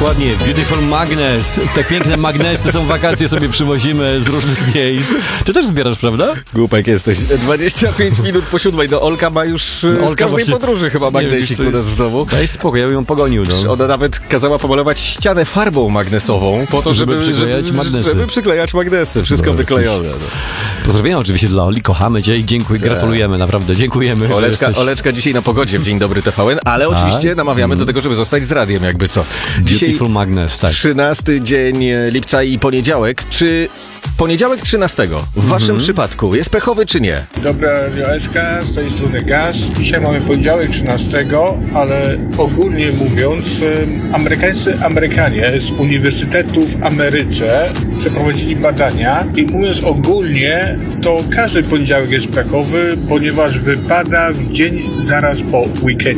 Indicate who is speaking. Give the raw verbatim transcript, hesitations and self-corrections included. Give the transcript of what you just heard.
Speaker 1: Dokładnie, Beautiful Magnes. Te piękne magnesy są, wakacje sobie przywozimy z różnych miejsc. Ty też zbierasz, prawda?
Speaker 2: Głupek jesteś. dwadzieścia pięć minut po siódmej. No Olka ma już no, Olka z każdej właśnie, podróży chyba magnesik u nas w domu.
Speaker 1: Daj spokój, ja bym ją pogonił. No.
Speaker 2: Ona nawet kazała pomalować ścianę farbą magnesową po to, żeby, żeby przyklejać żeby, magnesy. Żeby przyklejać magnesy. Wszystko no, wyklejone. No.
Speaker 1: Pozdrowienia oczywiście dla Oli, kochamy cię i dziękuję, gratulujemy, naprawdę, dziękujemy.
Speaker 2: Oleczka, jesteś... Oleczka dzisiaj na pogodzie w Dzień Dobry T V N, ale tak? Oczywiście namawiamy mm. do tego, żeby zostać z radiem, jakby co. Dzisiaj
Speaker 1: Beautiful Magnes, tak.
Speaker 2: trzynasty dzień lipca i poniedziałek. Czy poniedziałek trzynastego w waszym mm-hmm. przypadku jest pechowy czy nie?
Speaker 3: Dobra, Radioeska, z tej strony Gaz. Dzisiaj mamy poniedziałek trzynastego, ale ogólnie mówiąc, amerykańscy Amerykanie z uniwersytetów w Ameryce przeprowadzili badania i mówiąc ogólnie, to każdy poniedziałek jest pechowy, ponieważ wypada w dzień zaraz po weekendzie.